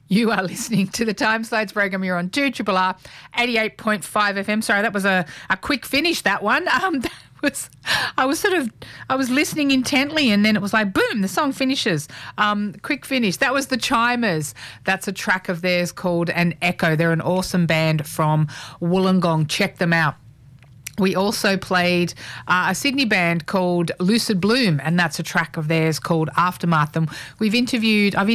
You are listening to the Time Slides program. You're on 2RRR 88.5 FM. Sorry, that was a quick finish, that one. I was listening intently and then it was like, boom, the song finishes. Quick finish. That was the Chimers. That's a track of theirs called An Echo. They're an awesome band from Wollongong. Check them out. We also played a Sydney band called Lucid Bloom, and that's a track of theirs called Aftermath. And I've